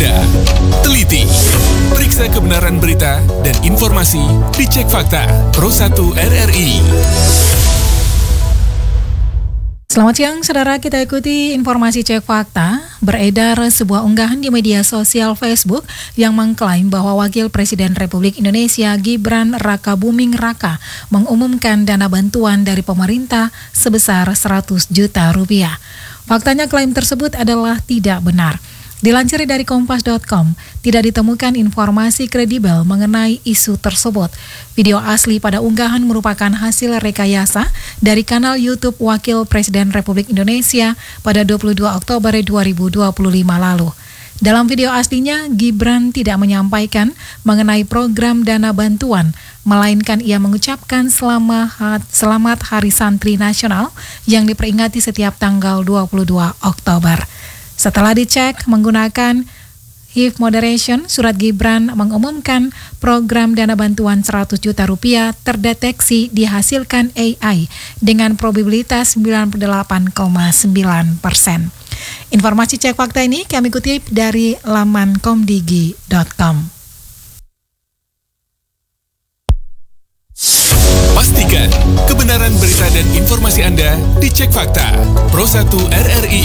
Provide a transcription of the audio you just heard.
terpercaya, teliti. Periksa kebenaran berita dan informasi dicek fakta Pro 1 RRI. Selamat siang, saudara. Kita ikuti informasi cek fakta. Beredar sebuah unggahan di media sosial Facebook yang mengklaim bahwa Wakil Presiden Republik Indonesia Gibran Rakabuming Raka mengumumkan dana bantuan dari pemerintah sebesar 100 juta rupiah. Faktanya klaim tersebut adalah tidak benar. Dilansir dari kompas.com, tidak ditemukan informasi kredibel mengenai isu tersebut. Video asli pada unggahan merupakan hasil rekayasa dari kanal YouTube Wakil Presiden Republik Indonesia pada 22 Oktober 2025 lalu. Dalam video aslinya, Gibran tidak menyampaikan mengenai program dana bantuan, melainkan ia mengucapkan selamat Hari Santri Nasional yang diperingati setiap tanggal 22 Oktober. Setelah dicek menggunakan HIF Moderation, surat Gibran mengumumkan program dana bantuan 100 juta rupiah terdeteksi dihasilkan AI dengan probabilitas 98,9%. Informasi cek fakta ini kami kutip dari laman komdigi.com. Pastikan kebenaran berita dan informasi Anda dicek fakta Pro 1 RRI.